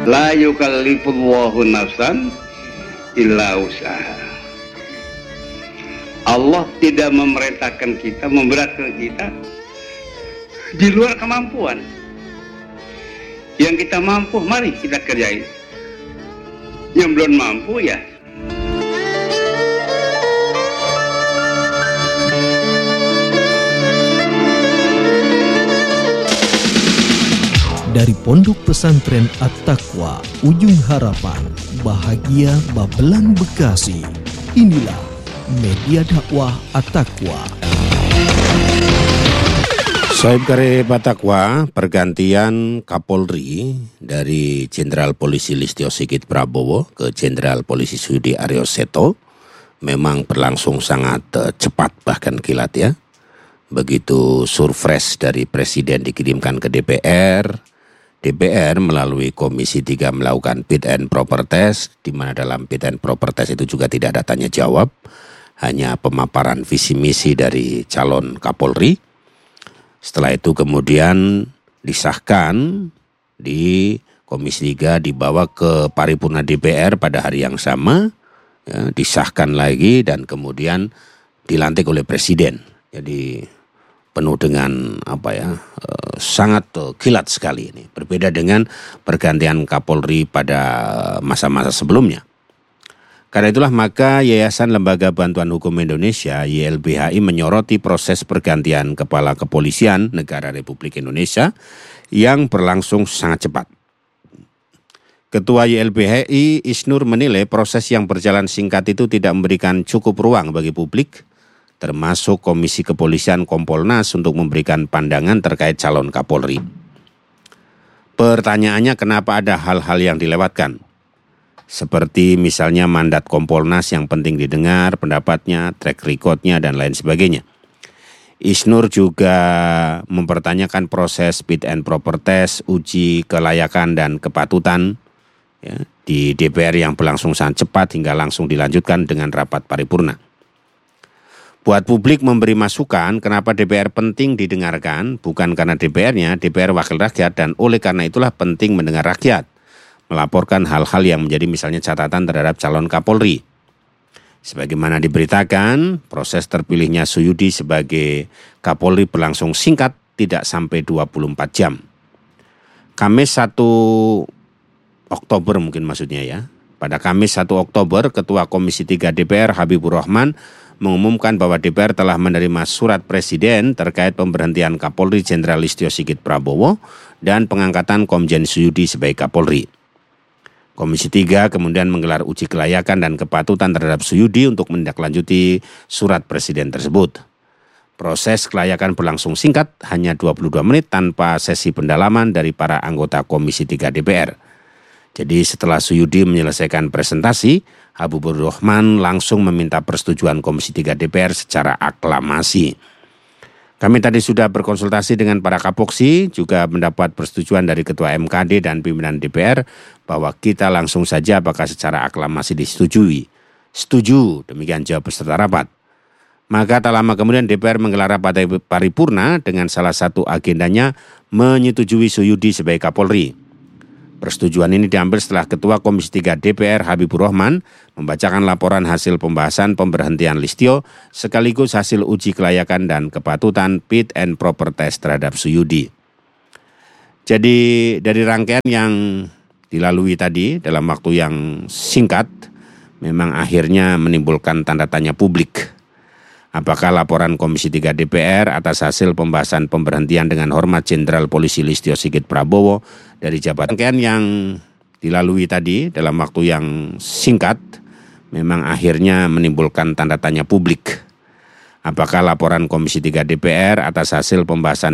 La yukallifullahu nafsan illa usaha. Allah tidak memerintahkan kita, memberatkan kita di luar kemampuan. Yang kita mampu, mari kita kerjain. Yang belum mampu, ya dari Pondok Pesantren At-Taqwa, Ujung Harapan, Bahagia Babelan, Bekasi. Inilah media dakwah At-Taqwa. Saib Karib At-Taqwa, pergantian Kapolri dari Jenderal Polisi Listio Sigit Prabowo ke Jenderal Polisi Suyudi Aryo Seto memang berlangsung sangat cepat, bahkan kilat ya. Begitu surprise dari Presiden dikirimkan ke DPR melalui Komisi 3 melakukan fit and proper test, di mana dalam fit and proper test itu juga tidak ada tanya jawab, hanya pemaparan visi misi dari calon Kapolri. Setelah itu kemudian disahkan di Komisi 3, dibawa ke paripurna DPR pada hari yang sama, ya, disahkan lagi dan kemudian dilantik oleh Presiden. Jadi penuh dengan sangat kilat sekali ini. Berbeda dengan pergantian Kapolri pada masa-masa sebelumnya. Karena itulah maka Yayasan Lembaga Bantuan Hukum Indonesia YLBHI menyoroti proses pergantian Kepala Kepolisian Negara Republik Indonesia yang berlangsung sangat cepat. Ketua YLBHI Isnur menilai proses yang berjalan singkat itu tidak memberikan cukup ruang bagi publik, termasuk Komisi Kepolisian Kompolnas untuk memberikan pandangan terkait calon Kapolri. Pertanyaannya, kenapa ada hal-hal yang dilewatkan? Seperti misalnya mandat Kompolnas yang penting didengar, pendapatnya, track recordnya, dan lain sebagainya. Isnur juga mempertanyakan proses fit and proper test, uji kelayakan dan kepatutan ya, di DPR yang berlangsung sangat cepat hingga langsung dilanjutkan dengan rapat paripurna. Buat publik memberi masukan kenapa DPR penting didengarkan, bukan karena DPR-nya, DPR wakil rakyat, dan oleh karena itulah penting mendengar rakyat, melaporkan hal-hal yang menjadi misalnya catatan terhadap calon Kapolri. Sebagaimana diberitakan, proses terpilihnya Suyudi sebagai Kapolri berlangsung singkat, tidak sampai 24 jam. Kamis 1 Oktober mungkin maksudnya ya. Pada Kamis 1 Oktober, Ketua Komisi 3 DPR Habibur Rahman mengumumkan bahwa DPR telah menerima surat Presiden terkait pemberhentian Kapolri Jenderal Listio Sigit Prabowo dan pengangkatan Komjen Suyudi sebagai Kapolri. Komisi 3 kemudian menggelar uji kelayakan dan kepatutan terhadap Suyudi untuk menindaklanjuti surat Presiden tersebut. Proses kelayakan berlangsung singkat, hanya 22 menit tanpa sesi pendalaman dari para anggota Komisi 3 DPR. Jadi setelah Suyudi menyelesaikan presentasi, Habibur Rahman langsung meminta persetujuan Komisi 3 DPR secara aklamasi. Kami tadi sudah berkonsultasi dengan para kapoksi, juga mendapat persetujuan dari Ketua MKD dan pimpinan DPR bahwa kita langsung saja apakah secara aklamasi disetujui. Setuju, demikian jawab peserta rapat. Maka tak lama kemudian DPR menggelar rapat paripurna dengan salah satu agendanya menyetujui Suyudi sebagai Kapolri. Persetujuan ini diambil setelah Ketua Komisi 3 DPR Habibur Rahman membacakan laporan hasil pembahasan pemberhentian Listio sekaligus hasil uji kelayakan dan kepatutan fit and proper test terhadap Suyudi. Jadi dari rangkaian yang dilalui tadi dalam waktu yang singkat memang akhirnya menimbulkan tanda tanya publik. Apakah laporan Komisi 3 DPR atas hasil pembahasan pemberhentian dengan hormat Jenderal Polisi Listio Sigit Prabowo dari jabatan yang dilalui tadi dalam waktu yang singkat memang akhirnya menimbulkan tanda tanya publik. Apakah laporan Komisi 3 DPR atas hasil pembahasan